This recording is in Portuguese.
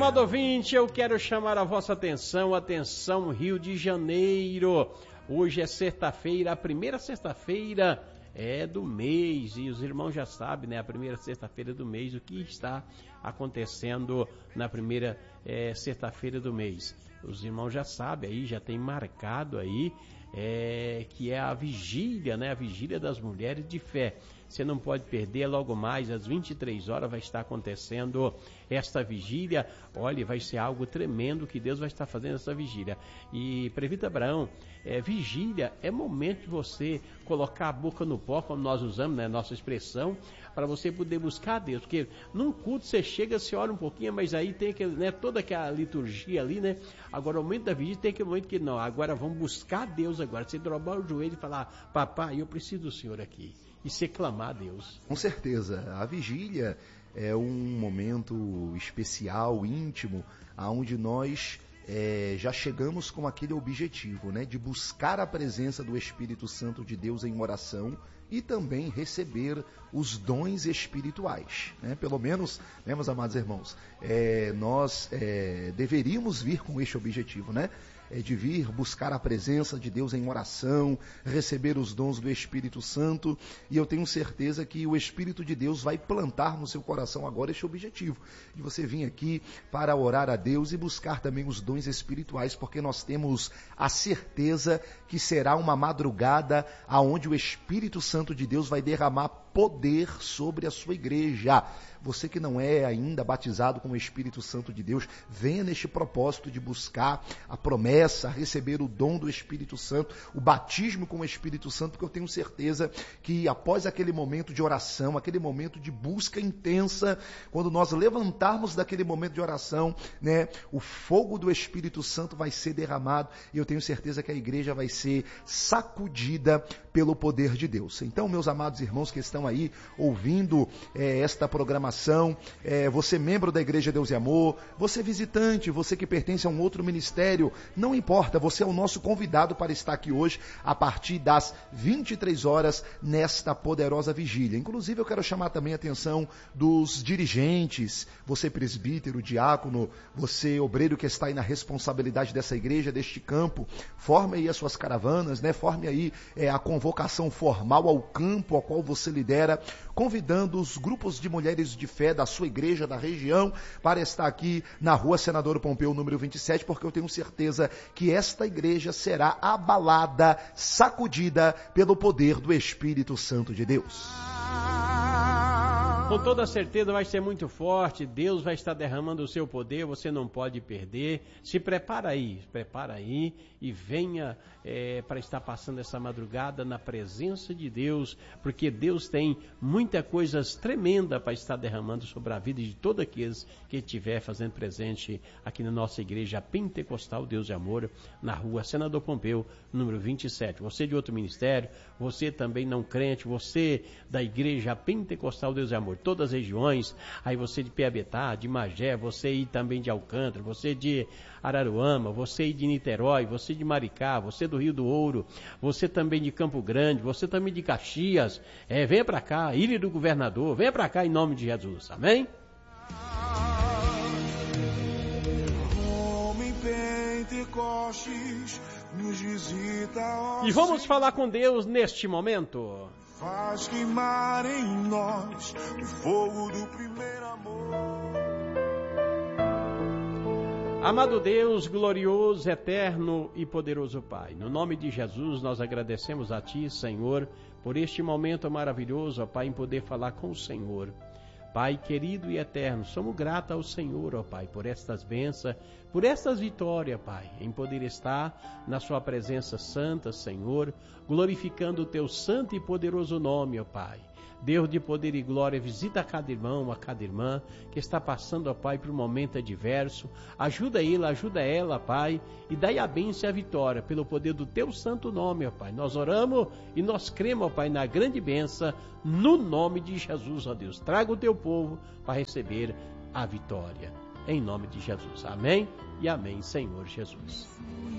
amado ouvinte, eu quero chamar a vossa atenção, Rio de Janeiro. Hoje é sexta-feira, a primeira sexta-feira do mês, e os irmãos já sabem, né? A primeira sexta-feira do mês, o que está acontecendo na primeira sexta-feira do mês. Os irmãos já sabem aí, já tem marcado aí, que é a vigília, né? A vigília das mulheres de fé. Você não pode perder, logo mais às 23 horas vai estar acontecendo esta vigília. Olha, vai ser algo tremendo que Deus vai estar fazendo essa vigília. E Previta Abraão, vigília é momento de você colocar a boca no pó, como nós usamos, né, nossa expressão, para você poder buscar a Deus. Porque num culto você chega, você ora um pouquinho, mas aí tem aquele, né, toda aquela liturgia ali, né? Agora o momento da vigília tem aquele momento que não, agora vamos buscar a Deus agora. Você dobrar o joelho e falar, papai, eu preciso do Senhor aqui. E se clamar a Deus. Com certeza, a vigília é um momento especial, íntimo, onde nós já chegamos com aquele objetivo, né, de buscar a presença do Espírito Santo de Deus em oração e também receber os dons espirituais, né? Pelo menos, né, meus amados irmãos, nós deveríamos vir com este objetivo, né? De vir buscar a presença de Deus em oração, receber os dons do Espírito Santo, e eu tenho certeza que o Espírito de Deus vai plantar no seu coração agora este objetivo, de você vir aqui para orar a Deus e buscar também os dons espirituais, porque nós temos a certeza que será uma madrugada aonde o Espírito Santo de Deus vai derramar poder sobre a sua igreja. Você que não é ainda batizado com o Espírito Santo de Deus, venha neste propósito de buscar a promessa, receber o dom do Espírito Santo, o batismo com o Espírito Santo, porque eu tenho certeza que após aquele momento de oração, aquele momento de busca intensa, quando nós levantarmos daquele momento de oração, né, o fogo do Espírito Santo vai ser derramado, e eu tenho certeza que a igreja vai ser sacudida pelo poder de Deus. Então, meus amados irmãos que estão aí ouvindo esta programação, você membro da Igreja Deus e Amor, você visitante, você que pertence a um outro ministério, não importa, você é o nosso convidado para estar aqui hoje a partir das 23 horas nesta poderosa vigília. Inclusive eu quero chamar também a atenção dos dirigentes, você presbítero, diácono, você obreiro que está aí na responsabilidade dessa igreja, deste campo, forme aí as suas caravanas, né? Forme aí a convocação formal ao campo ao qual você lidera, convidando os grupos de mulheres de fé da sua igreja, da região, para estar aqui na Rua Senador Pompeu, número 27, porque eu tenho certeza que esta igreja será abalada, sacudida pelo poder do Espírito Santo de Deus. Com toda certeza vai ser muito forte, Deus vai estar derramando o seu poder, você não pode perder. Se prepara aí e venha para estar passando essa madrugada na presença de Deus, porque Deus tem muita coisas tremenda para estar derramando sobre a vida de todos aqueles que estiver fazendo presente aqui na nossa igreja pentecostal Deus de Amor, na Rua Senador Pompeu, número 27. Você de outro ministério, você também não crente, você da igreja pentecostal Deus de Amor, todas as regiões, aí você de Piabetá, de Magé, você aí também de Alcântara, você de Araruama, você aí de Niterói, você de Maricá, você do Rio do Ouro, você também de Campo Grande, você também de Caxias, venha para cá, Ilha do Governador, venha para cá em nome de Jesus, amém? E vamos falar com Deus neste momento. Faz queimar em nós o fogo do primeiro amor. Amado Deus, glorioso, eterno e poderoso Pai, no nome de Jesus nós agradecemos a Ti, Senhor, por este momento maravilhoso, ó Pai, em poder falar com o Senhor. Pai querido e eterno, somos gratos ao Senhor, ó Pai, por estas bênçãos, por estas vitórias, Pai, em poder estar na Sua presença santa, Senhor, glorificando o Teu santo e poderoso nome, ó Pai. Deus de poder e glória, visita a cada irmão, a cada irmã que está passando, ó Pai, por um momento adverso. Ajuda ele, ajuda ela, Pai, e dai a bênção e a vitória pelo poder do Teu santo nome, ó Pai. Nós oramos e nós cremos, ó Pai, na grande bênção, no nome de Jesus, ó Deus. Traga o Teu povo para receber a vitória. Em nome de Jesus. Amém e amém, Senhor Jesus.